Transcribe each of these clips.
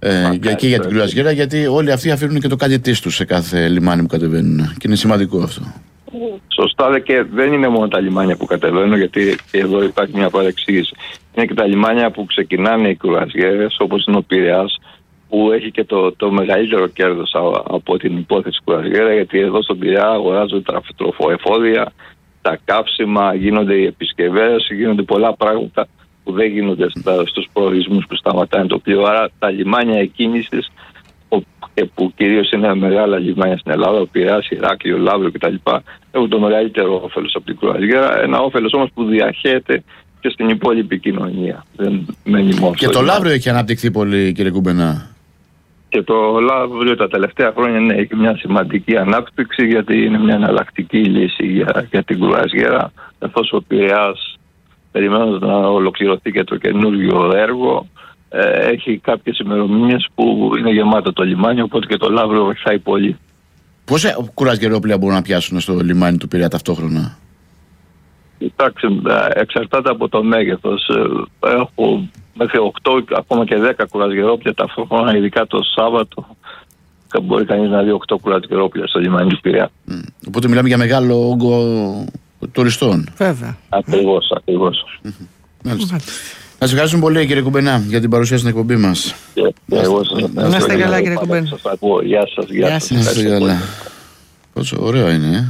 και για την κρουαζιέρα, γιατί όλοι αυτοί αφήνουν και το κάτι της τους σε κάθε λιμάνι που κατεβαίνουν. Και είναι σημαντικό αυτό. Σωστά, και δεν είναι μόνο τα λιμάνια που κατεβαίνουν, γιατί εδώ υπάρχει μια παρεξήγηση. Είναι και τα λιμάνια που ξεκινάνε οι κρουαζιέρες, όπως είναι ο Πειραιάς, που έχει και το μεγαλύτερο κέρδος από την υπόθεση κρουαζιέρα, γιατί εδώ στον Πειραιά αγοράζονται τα τροφοεφόδια, τα καύσιμα, γίνονται οι επισκευές, γίνονται πολλά πράγματα που δεν γίνονται στους προορισμούς που σταματάνε το πλοίο. Άρα τα λιμάνια εκκίνησης, που κυρίως είναι μεγάλα λιμάνια στην Ελλάδα, ο Πειραιάς, Ηράκλειο, Λαύριο κτλ., έχουν το μεγαλύτερο όφελος από την κρουαζιέρα. Ένα όφελος όμως που διαχέεται και στην υπόλοιπη κοινωνία. Δεν μένει μόνο. Και το Λαύριο έχει αναπτυχθεί πολύ, κύριε Κουμπενά. Και το Λαύριο τα τελευταία χρόνια έχει μια σημαντική ανάπτυξη, γιατί είναι μια εναλλακτική λύση για την κρουαζιέρα. Εφόσον ο Πειραιάς, περιμένοντας να ολοκληρωθεί και το καινούργιο έργο, έχει κάποιες ημερομηνίες που είναι γεμάτο το λιμάνι, οπότε και το Λαύριο βοηθάει πολύ. Πόσα κουραζιερόπλοια μπορούν να πιάσουν στο λιμάνι του Πειραιά ταυτόχρονα? Κοιτάξτε, εξαρτάται από το μέγεθος. Έχω μέχρι 8, ακόμα και 10 κουραζιερόπλια ταυτόχρονα, ειδικά το Σάββατο. Μπορεί κανείς να δει 8 κουραζιερόπλια στο λιμάνι του Πειραιά. Οπότε μιλάμε για μεγάλο όγκο τουριστών. Βέβαια. Ακριβώς. Μάλιστα. Να σας ευχαριστούμε πολύ, κύριε Κουμπενά, για την παρουσία στην εκπομπή μας. Να είστε καλά, κύριε Κουμπενά. Σας ακούω. Γεια σας. Να είστε καλά. Πόσο ωραίο είναι,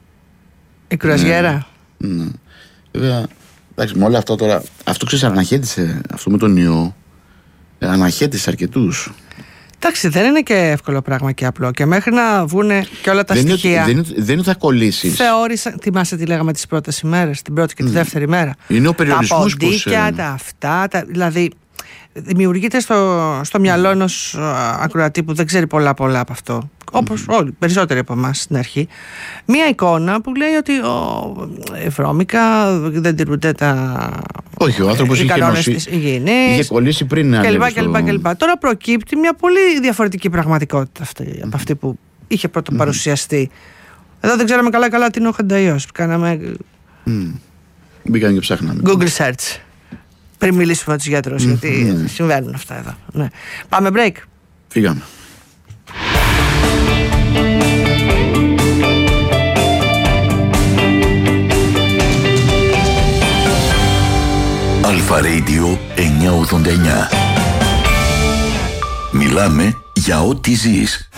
η κρουαζιέρα. Ναι. Βέβαια, εντάξει, με όλα αυτά τώρα, αυτό ξέρεις, αναχέτησε, αυτό με τον ιό, αναχέτησε αρκετούς. Εντάξει, δεν είναι και εύκολο πράγμα και απλό. Και μέχρι να βγουν και όλα τα στοιχεία. Δεν είναι ότι θα κολλήσεις. Θεώρησαν, θυμάστε τι λέγαμε τις πρώτες ημέρες, την πρώτη και τη δεύτερη μέρα. Είναι ο περιορισμός. Τα ποντίκια, τα αυτά. Δηλαδή, δημιουργείται στο μυαλό ενός ακροατή που δεν ξέρει πολλά από αυτό. Όπως όλοι, περισσότεροι από εμάς στην αρχή. Μία εικόνα που λέει ότι βρώμικα, δεν τηρούνται όχι, ο άνθρωπος είχε κολλήσει πριν να κλπ. Τώρα προκύπτει μια πολύ διαφορετική πραγματικότητα από αυτή που είχε πρώτο παρουσιαστεί. Εδώ δεν ξέραμε καλά τι είναι ο Χανταϊός. Κάναμε μπήκαν και ψάχναμε Google search πριν μιλήσουμε με τους γιατρούς, γιατί συμβαίνουν αυτά εδώ. Ναι. Πάμε break. Φύγαμε. Αλφα Radio 989. Μιλάμε για ό,τι ζεις.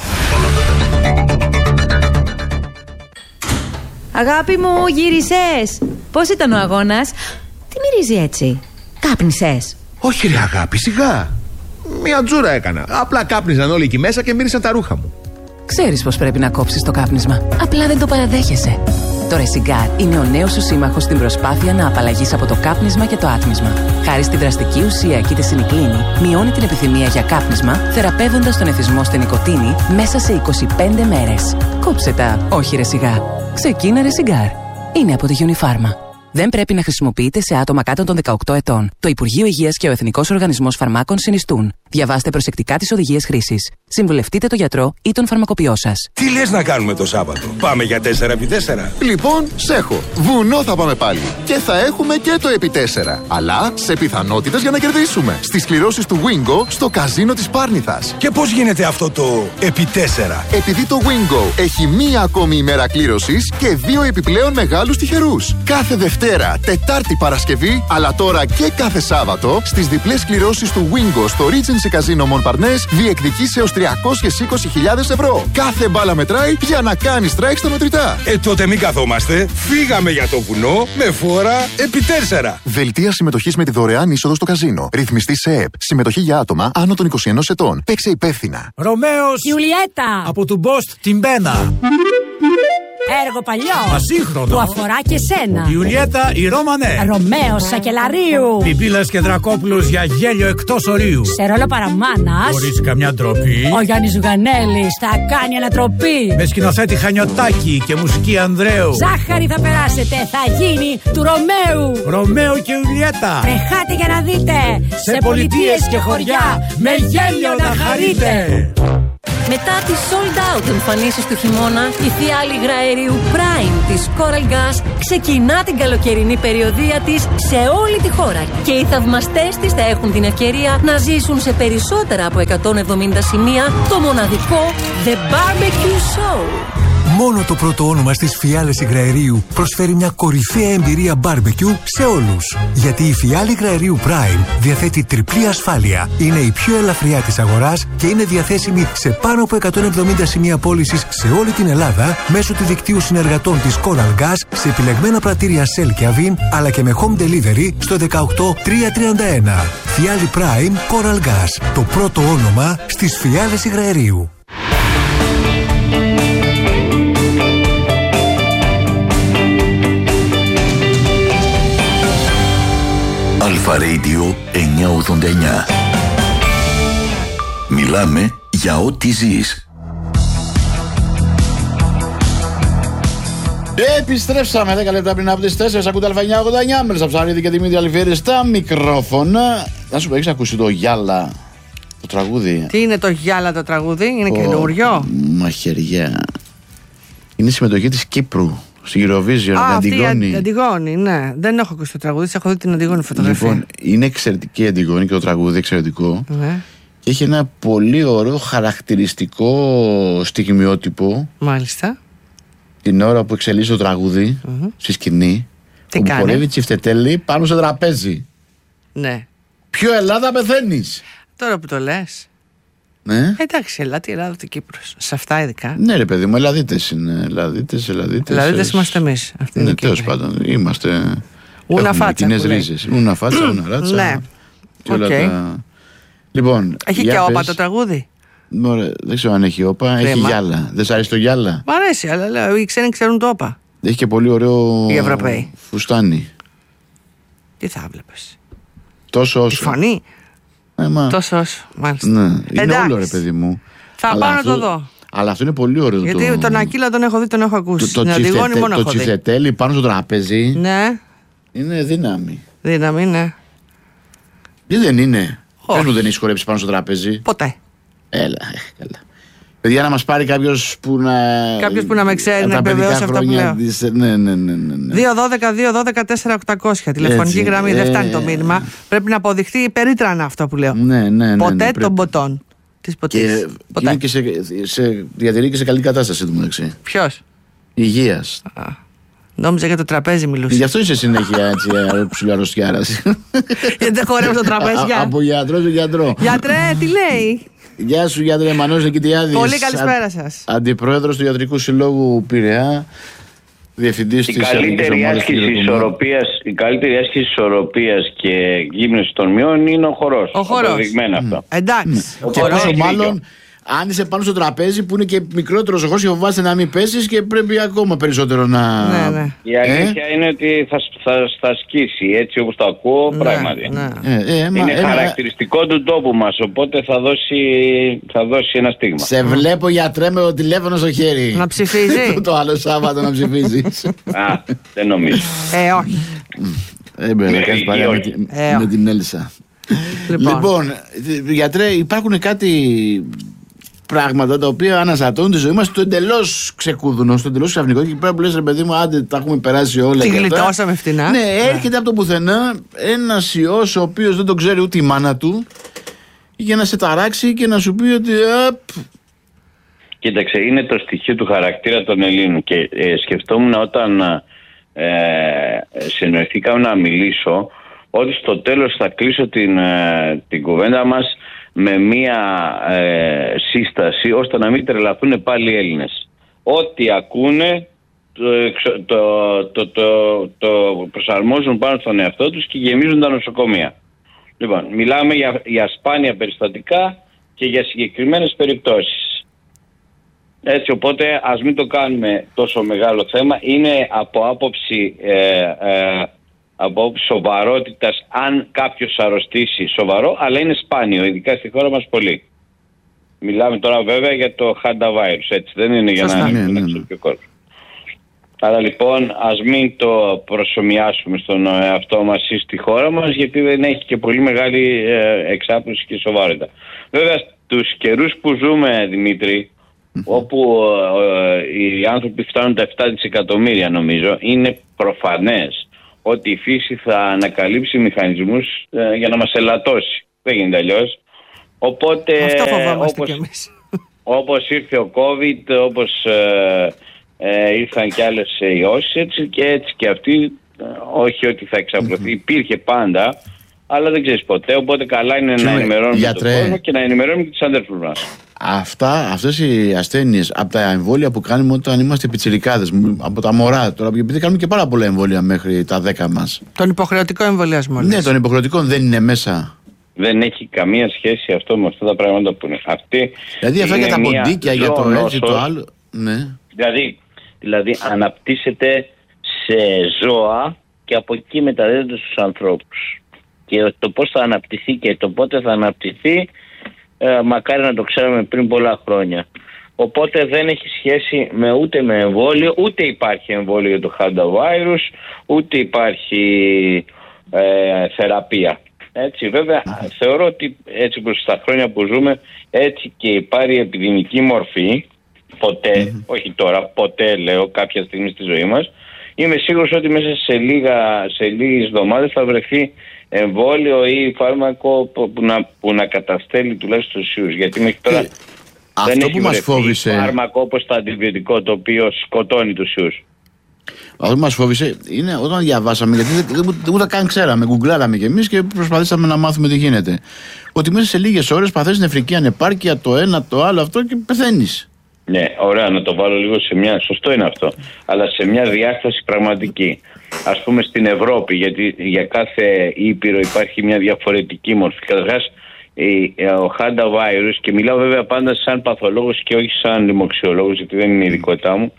Αγάπη μου, γύρισες. Πώς ήταν ο αγώνας? Τι μυρίζει έτσι? Κάπνισες? Όχι ρε αγάπη, σιγά. Μια τζούρα έκανα. Απλά κάπνιζαν όλοι εκεί μέσα και μύρισαν τα ρούχα μου. Ξέρεις πως πρέπει να κόψεις το κάπνισμα. Απλά δεν το παραδέχεσαι. Το Resigar είναι ο νέος σου σύμμαχος στην προσπάθεια να απαλλαγείς από το κάπνισμα και το άτμισμα. Χάρη στη δραστική ουσία κητεσινικλίνη, μειώνει την επιθυμία για κάπνισμα, θεραπεύοντας τον εθισμό στην νοικοτήνη μέσα σε 25 μέρες. Κόψε τα, όχι Resigar. Ξεκίνα Resigar. Είναι από τη Unifarma. Δεν πρέπει να χρησιμοποιείται σε άτομα κάτω των 18 ετών. Το Υπουργείο Υγείας και ο Εθνικός Οργανισμός Φαρμάκων συνιστούν. Διαβάστε προσεκτικά τις οδηγίες χρήσης. Συμβουλευτείτε τον γιατρό ή τον φαρμακοποιό σας. Τι λες να κάνουμε το Σάββατο? Πάμε για 4x4. Λοιπόν, σέχω. Βουνό θα πάμε πάλι. Και θα έχουμε και το επί 4. Αλλά σε πιθανότητες για να κερδίσουμε. Στις κληρώσεις του Wingo στο καζίνο της Πάρνηθας. Και πώς γίνεται αυτό το επί 4? Επειδή το Wingo έχει μία ακόμη ημέρα κλήρωσης και 2 επιπλέον μεγάλους τυχερούς. Κάθε Δευτέρα, Τετάρτη, Παρασκευή, αλλά τώρα και κάθε Σάββατο στις διπλές κληρώσεις του Wingo στο Regency Casino Montparnasse διεκδικείς έως 320.000 ευρώ. Κάθε μπάλα μετράει για να κάνει strike στα μετρητά. Τότε μην καθόμαστε. Φύγαμε για το βουνό με φόρα επί 4. Δελτία συμμετοχής με τη δωρεάν είσοδο στο καζίνο. Ρυθμιστή σε ΕΕΠ. Συμμετοχή για άτομα άνω των 21 ετών. Παίξε υπεύθυνα. Ρωμαίος Ιουλιέτα από του Μπόστ την Μπένα. Έργο παλιό. Ασύγχρονο. Που αφορά και σένα. Ιουλιέτα η Ρώμανε. Ρωμαίος Σακελαρίου. Πιπίλας και Δρακόπουλος για γέλιο εκτός ορίου. Σε ρόλο παραμάνας. Χωρίς καμιά ντροπή. Ο Γιάννης Ζουγανέλης θα κάνει ανατροπή. Με σκηνοθέτη Χανιωτάκη και μουσική Ανδρέου. Ζάχαρη θα περάσετε. Θα γίνει του Ρωμαίου. Ρωμαίο και Ιουλιέτα. Τρεχάτε για να δείτε. Σε πολιτείες και χωριά με γέλιο να χαρείτε. Μετά τις sold out εμφανίσεις του χειμώνα, η φιάλη υγραερίου Prime της Coral Gas ξεκινά την καλοκαιρινή περιοδεία της σε όλη τη χώρα και οι θαυμαστές της θα έχουν την ευκαιρία να ζήσουν σε περισσότερα από 170 σημεία το μοναδικό The Barbecue Show. Μόνο το πρώτο όνομα στις φιάλες υγραερίου προσφέρει μια κορυφαία εμπειρία barbecue σε όλους. Γιατί η φιάλη υγραερίου Prime διαθέτει τριπλή ασφάλεια, είναι η πιο ελαφριά της αγοράς και είναι διαθέσιμη σε πάνω από 170 σημεία πώλησης σε όλη την Ελλάδα μέσω του δικτύου συνεργατών της Coral Gas σε επιλεγμένα πρατήρια Shell και Avin, αλλά και με home delivery στο 18331. Φιάλη Prime Coral Gas, το πρώτο όνομα στις φιάλες υγραερίου. Αλφα Radio 989. Μιλάμε για ό,τι ζεις. Επιστρέψαμε 10 λεπτά πριν από τις 4. Ακούτε Αλφα 989. Μέλισσα Ψαρίδη και Δημήτρη Αλφιέρη στα μικρόφωνα. Να σου πω, έχεις ακούσει το Γιάλα, το τραγούδι? Τι είναι το Γιάλα το τραγούδι? Είναι καινούριο? Μαχαιριά. Είναι συμμετοχή της Κύπρου στη Eurovision. Αυτή η Αντιγόνη, ναι. Δεν έχω ακούσει το τραγούδι, έχω δει την Αντιγόνη φωτογραφία. Λοιπόν, είναι εξαιρετική η Αντιγόνη και το τραγούδι εξαιρετικό. Ναι. Και έχει ένα πολύ ωραίο χαρακτηριστικό στιγμιότυπο. Μάλιστα. Την ώρα που εξελίσσει το τραγούδι στη σκηνή. Τι όπου κάνει? πορεύει τσιφτετέλη πάνω στο τραπέζι. Ναι. Ποιο Ελλάδα πεθαίνεις? Τώρα που το λες. Ναι. Εντάξει, Ελλάδα, ούτε Κύπρος. Σε αυτά ειδικά. Ναι, ρε παιδί μου, Ελλαδίτες είναι. Ελλαδίτες. Ελλαδίτες είμαστε εμείς. Ναι, τέλος πάντων. Είμαστε. Ούνα φάτσα. Κοινές ρίζες. Ούνα φάτσα, ούνα ράτσα. Ναι. Okay. Λοιπόν, έχει και όπα το τραγούδι? Ωραία, δεν ξέρω αν έχει όπα. Έχει Γιάλα. Δεν σ' αρέσει το Γιάλα? Μ' αρέσει, αλλά οι ξένοι ξέρουν το όπα. Έχει και πολύ ωραίο οι Ευρωπαίοι φουστάνι. Τι θα βλέπεις? Τόσο όσο. Τη φωνή. Τόσο όσο, μάλιστα. Ναι, είναι όλο, ρε παιδί μου. Θα πάω να το δω. Αλλά αυτό είναι πολύ ωραίο. Γιατί τον Ακύλα τον έχω δει, τον έχω ακούσει. Το τσιφτετέλι πάνω στο τραπέζι. Ναι. Είναι δύναμη. Δύναμη, ναι. Δεν είναι. Πες μου, δεν έχεις χορέψει πάνω στο τραπέζι? Ποτέ. Έλα, καλά. Παιδιά, να μας πάρει κάποιος που να με ξέρει, να επιβεβαιώσει αυτό που λέω. Ναι. 2-12-2-12-4-800 τηλεφωνική γραμμή, δεν φτάνει το μήνυμα. Πρέπει να αποδειχθεί περίτρανα αυτό που λέω. Ναι. Ποτέ των ποτών. Της ποτής. Και διατηρεί και σε καλή κατάσταση του μεταξύ. Ποιος? Υγείας. Νόμιζα για το τραπέζι μιλούσε. Γι' αυτό είσαι συνέχεια έτσι ψηλό αρρωστιάρας. Γιατί δεν χορεύω στο τραπέζι. Από γιατρό σε γιατρό. Γιατρέ, τι λέει? Γεια σου, γιατρέ. Μανώλης Νικητιάδης. Πολύ καλησπέρα σας. Αντιπρόεδρος του Ιατρικού Συλλόγου Πειραιά. Διευθυντής της καλύτερη άσκηση ισορροπίας και γύμναση των μειών είναι ο χορός. Ο χορός. Αυτό. Εντάξει. Και πόσο μάλλον αν είσαι πάνω στο τραπέζι που είναι και μικρότερος ο χώρος και φοβάσαι να μην πέσεις και πρέπει ακόμα περισσότερο να... Ναι. Η αλήθεια είναι ότι θα σκίσει έτσι όπως το ακούω, πράγματι. Είναι χαρακτηριστικό του τόπου μας, οπότε θα δώσει ένα στίγμα. Σε βλέπω, γιατρέ, με το τηλέφωνο στο χέρι. Να ψηφίζει. Το άλλο Σάββατο να ψηφίζεις. Δεν νομίζω. Όχι. Πρέπει να κάνεις παρέα με την Έλισσα. Λοιπόν, γιατρέ, υπάρχουν κάτι πράγματα τα οποία αναστατώνουν τη ζωή μας το εντελώς ξεκούδουνο, το εντελώς ξαφνικό. Και πέρα που λες, ρε παιδί μου, άντε τα έχουμε περάσει όλα. Τη γλιτώσαμε φτηνά. Ναι, έρχεται από το πουθενά ένας ιός ο οποίος δεν τον ξέρει ούτε η μάνα του για να σε ταράξει και να σου πει ότι. Κοίταξε, είναι το στοιχείο του χαρακτήρα των Ελλήνων. Και σκεφτόμουν όταν συνοηθήκαμε να μιλήσω, ότι στο τέλος θα κλείσω την κουβέντα μας με μία σύσταση ώστε να μην τρελαθούν πάλι οι Έλληνες. Ό,τι ακούνε το προσαρμόζουν πάνω στον εαυτό τους και γεμίζουν τα νοσοκομεία. Λοιπόν, μιλάμε για σπάνια περιστατικά και για συγκεκριμένες περιπτώσεις. Έτσι, οπότε ας μην το κάνουμε τόσο μεγάλο θέμα. Είναι από άποψη σοβαρότητας, αν κάποιος αρρωστήσει, σοβαρό, αλλά είναι σπάνιο, ειδικά στη χώρα μας πολύ. Μιλάμε τώρα βέβαια για το hantavirus, έτσι, δεν είναι για να είναι πιο κόσμο. Άρα λοιπόν ας μην το προσομοιάσουμε στον εαυτό μας ή στη χώρα μας, γιατί δεν έχει και πολύ μεγάλη εξάπλωση και σοβαρότητα. Βέβαια τους καιρούς που ζούμε, Δημήτρη, όπου οι άνθρωποι φτάνουν τα 7 δισεκατομμύρια νομίζω, είναι προφανές ότι η φύση θα ανακαλύψει μηχανισμούς για να μας ελαττώσει. Δεν γίνεται αλλιώς. Οπότε, όπως ήρθε ο COVID, όπως ήρθαν κι άλλες ιώσεις, έτσι και αυτοί, όχι ότι θα εξαπλωθεί, υπήρχε πάντα, αλλά δεν ξέρεις ποτέ, οπότε καλά είναι να ενημερώνουμε τον κόσμο και να ενημερώνουμε και τους αδέρφους μας. Αυτές οι ασθένειες από τα εμβόλια που κάνουμε όταν είμαστε πιτσιρικάδες, από τα μωρά τώρα, επειδή κάνουμε και πάρα πολλά εμβόλια μέχρι τα 10 μας. Τον υποχρεωτικό εμβολιασμό. Ναι, τον υποχρεωτικό δεν είναι μέσα. Δεν έχει καμία σχέση αυτό με αυτά τα πράγματα που είναι. Δηλαδή αυτά για τα ποντίκια, για το έτσι, το άλλο. Ναι. Δηλαδή αναπτύσσεται σε ζώα και από εκεί μεταδίδεται στους ανθρώπους. Και το πώς θα αναπτυχθεί και το πότε θα αναπτυχθεί, μακάρι να το ξέραμε πριν πολλά χρόνια. Οπότε δεν έχει σχέση ούτε με εμβόλιο, ούτε υπάρχει εμβόλιο για το hantavirus, ούτε υπάρχει θεραπεία. Έτσι, βέβαια, θεωρώ ότι έτσι προς τα χρόνια που ζούμε, έτσι και πάρει επιδημική μορφή, ποτέ, όχι τώρα, ποτέ λέω κάποια στιγμή στη ζωή μας, είμαι σίγουρος ότι μέσα σε λίγες εβδομάδες θα βρεθεί εμβόλιο ή φάρμακο που να καταστέλει τουλάχιστον τους ιούς. Γιατί μέχρι τώρα δεν έχει βρεθεί φάρμακο όπως το αντιβιωτικό, το οποίο σκοτώνει τους ιούς. Αυτό που μας φόβησε είναι όταν διαβάσαμε, γιατί ούτε καν ξέραμε, γκουγκλάραμε κι εμείς και προσπαθήσαμε να μάθουμε τι γίνεται. Ότι μέσα σε λίγες ώρες παθαίνεις νεφρική ανεπάρκεια, το ένα, το άλλο, αυτό και πεθαίνεις. Ναι, ωραία, να το βάλω λίγο σε μια. Σωστό είναι αυτό. Αλλά σε μια διάσταση πραγματική. Ας πούμε στην Ευρώπη, γιατί για κάθε ήπειρο υπάρχει μια διαφορετική μορφή. Καταρχάς, ο hantavirus, και μιλάω βέβαια πάντα σαν παθολόγος και όχι σαν λοιμοξιολόγος, γιατί δεν είναι η ειδικότητά μου.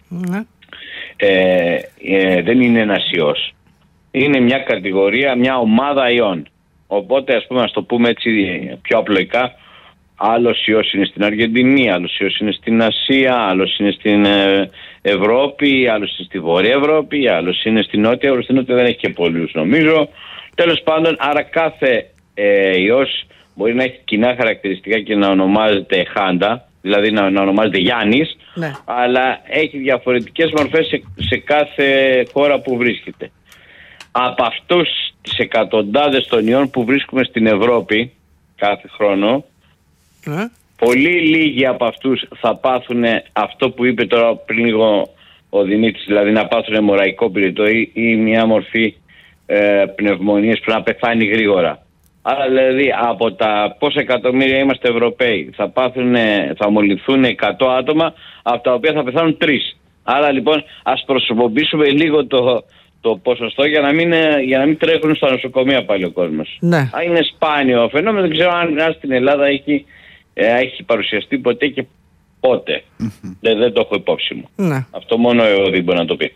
Δεν είναι ένας ιός. Είναι μια κατηγορία, μια ομάδα ιών. Οπότε, ας πούμε, ας το πούμε έτσι πιο απλοϊκά, άλλος ιός είναι στην Αργεντινή, άλλος ιός είναι στην Ασία, άλλος είναι στην Ευρώπη, άλλος είναι στη Βόρεια Ευρώπη, άλλος είναι στην Νότια Ευρώπη. Στην Νότια δεν έχει και πολλούς νομίζω. Τέλος πάντων, άρα κάθε ιός μπορεί να έχει κοινά χαρακτηριστικά και να ονομάζεται Χάντα, δηλαδή να ονομάζεται Γιάννης, ναι, αλλά έχει διαφορετικές μορφές σε κάθε χώρα που βρίσκεται. Από αυτούς τις εκατοντάδες των ιών που βρίσκουμε στην Ευρώπη κάθε χρόνο, πολύ λίγοι από αυτούς θα πάθουν αυτό που είπε τώρα πριν λίγο ο Δημήτρης, δηλαδή να πάθουν αιμορραγικό πυρετό ή μια μορφή πνευμονίας που να πεθάνει γρήγορα. Άρα δηλαδή από τα πόσα εκατομμύρια είμαστε Ευρωπαίοι θα μολυνθούν 100 άτομα, από τα οποία θα πεθάνουν 3. Άρα λοιπόν ας προσωποποιήσουμε λίγο το ποσοστό για να μην τρέχουν στα νοσοκομεία πάλι ο κόσμος. Ναι. Είναι σπάνιο φαινόμενο, δεν ξέρω αν στην Ελλάδα έχει παρουσιαστεί ποτέ και πότε. Δεν το έχω υπόψη μου. Ναι. Αυτό μόνο ο Δήμο να το πει.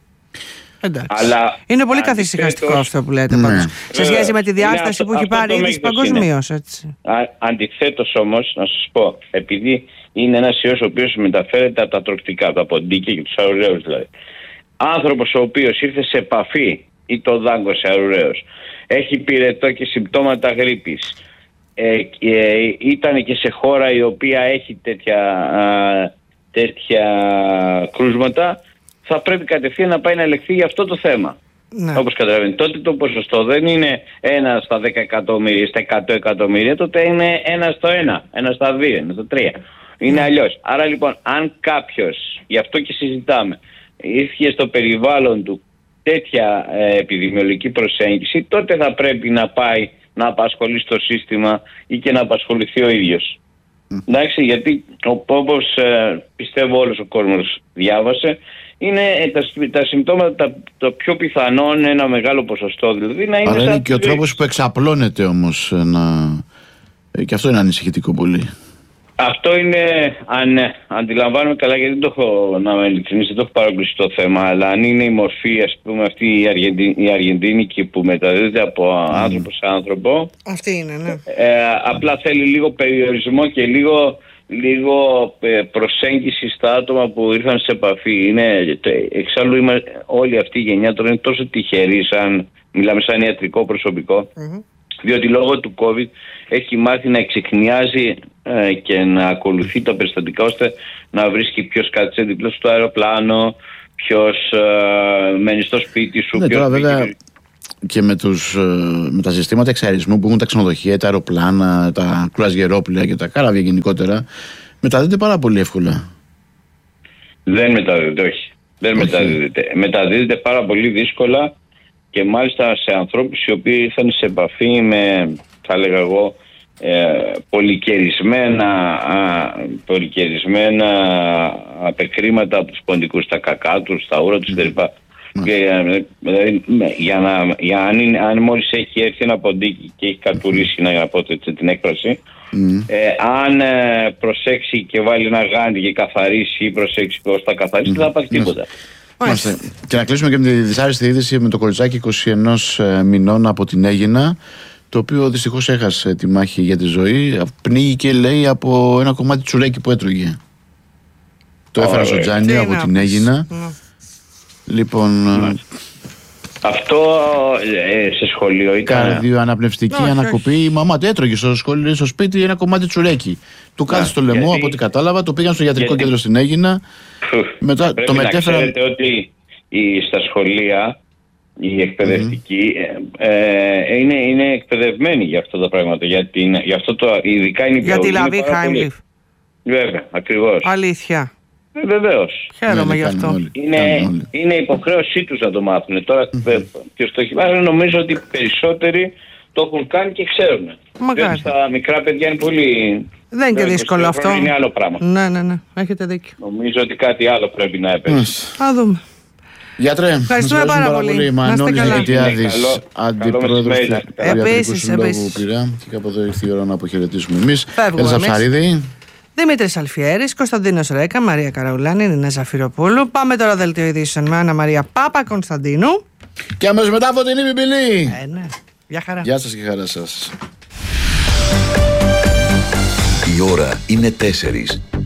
Αλλά είναι πολύ καθησυχαστικό αυτό που λέτε, πάντως, σε σχέση με τη διάσταση που έχει πάρει ήδη παγκοσμίως. Αντιθέτως όμως, να σας πω, επειδή είναι ένας ιός ο οποίος μεταφέρεται από τα τροκτικά, τα ποντίκια και τους αρουραίους δηλαδή. Άνθρωπος ο οποίος ήρθε σε επαφή ή το δάγκωσε αρουραίος, έχει πυρετό και συμπτώματα γρίπης, ήταν και σε χώρα η οποία έχει τέτοια κρούσματα, θα πρέπει κατευθείαν να πάει να ελεγχθεί για αυτό το θέμα. Ναι. Όπως καταλαβαίνετε, τότε το ποσοστό δεν είναι 1 στα 10 εκατομμύρια, στα 100 εκατομμύρια, τότε είναι 1 στο 1, 1 στα 2, 1 στο 3. Είναι αλλιώς. Άρα λοιπόν, αν κάποιος, γι' αυτό και συζητάμε, ήρθε στο περιβάλλον του τέτοια επιδημιολογική προσέγγιση, τότε θα πρέπει να πάει να απασχολεί στο σύστημα ή και να απασχοληθεί ο ίδιος. Εντάξει, γιατί όπως πιστεύω όλος ο κόσμος διάβασε, είναι τα συμπτώματα το πιο πιθανό, ένα μεγάλο ποσοστό δηλαδή, να είναι. Αλλά είναι και ο τρόπος που εξαπλώνεται όμως, και αυτό είναι ανησυχητικό πολύ. Αυτό είναι, αντιλαμβάνομαι καλά, γιατί δεν το έχω, να με ειλικρινείς, δεν το έχω παρακολουθήσει το θέμα, αλλά αν είναι η μορφή, ας πούμε, αυτή η αργεντίνικη που μεταδίδεται από άνθρωπο σε άνθρωπο, αυτή είναι, ναι. Απλά θέλει λίγο περιορισμό και λίγο προσέγγιση στα άτομα που ήρθαν σε επαφή. Εξάλλου όλη αυτή η γενιά τώρα είναι τόσο τυχερή, μιλάμε σαν ιατρικό προσωπικό, Διότι λόγω του COVID έχει μάθει να εξεχνιάζει και να ακολουθεί τα περιστατικά, ώστε να βρίσκει ποιος κάτσε δίπλα στο αεροπλάνο, ποιος μένει στο σπίτι σου. Ναι, τώρα βέβαια και με τα συστήματα εξαερισμού που έχουν τα ξενοδοχεία, τα αεροπλάνα, τα κρουαζιερόπλοια και τα καράβια γενικότερα, μεταδίδεται πάρα πολύ εύκολα. Δεν μεταδίδεται, όχι. Δεν μεταδίδεται. Μεταδίδεται πάρα πολύ δύσκολα και μάλιστα σε ανθρώπους οι οποίοι ήρθαν σε επαφή με, θα έλεγα εγώ, πολυκαιρισμένα απεκρήματα από τους ποντικούς, τα κακά τους, τα ούρα τους κτλ. Δηλαδή, αν μόλις έχει έρθει ένα ποντίκι και έχει κατουρίσει, να πω την έκφραση, αν προσέξει και βάλει ένα γάντι και καθαρίσει ή προσέξει πώς θα καθαρίσει, δεν θα πάθει τίποτα. Και να κλείσουμε και με τη δυσάρεστη είδηση με το κοριτσάκι 21 μηνών από την Αίγινα, το οποίο δυστυχώς έχασε τη μάχη για τη ζωή. Πνίγηκε, λέει, από ένα κομμάτι τσουρέκι που έτρωγε. Το έφερα στο τζάνι από την Αίγινα. Λοιπόν, αυτό σε σχολείο ήταν. Καρδιοαναπνευστική ανακοπή. Η μαμά του έτρωγε στο σπίτι ένα κομμάτι τσουρέκι. Του κάθισε το λαιμό, από ό,τι κατάλαβα. Το πήγαν στο ιατρικό κέντρο στην Αίγινα. Μετά το μετέφεραν. Ξέρετε ότι στα σχολεία οι εκπαιδευτικοί είναι εκπαιδευμένοι για αυτά τα πράγματα. Για αυτό ειδικά είναι για τη λαβή Χάιμλιφ. Βέβαια, ακριβώς. Αλήθεια. Βεβαίως. Χαίρομαι γι' αυτό. Είναι υποχρέωσή τους να το μάθουν. Τώρα ποιος το έχει μάθει, νομίζω ότι περισσότεροι το έχουν κάνει και ξέρουν. Διότι στα μικρά παιδιά είναι πολύ. Δεν είναι και δύσκολο αυτό. Είναι άλλο πράγμα. Ναι. Έχετε δίκιο. Νομίζω ότι κάτι άλλο πρέπει να έπαιξε. Θα δούμε. Γιατρέ, ευχαριστούμε πάρα πολύ. Μανώλης Νικητιάδης, αντιπρόεδρος του Ιατρικού Συλλόγου Πειραιά. Και κάπου εδώ ήρθε η ώρα να αποχαιρετήσουμε εμείς. Έλσα Ψαρίδη. Δημήτρης Αλφιέρης, Κωνσταντίνος Ρέκα, Μαρία Καραουλάνη, Νίνα Ζαφυροπούλου. Πάμε τώρα δελτίο ειδήσεων με Άννα Μαρία Πάπα Κωνσταντίνου. Και αμέσως μετά Φωτεινή Πιπιλή. Ναι. Γεια χαρά. Γεια σας και χαρά σας. Η ώρα είναι 4.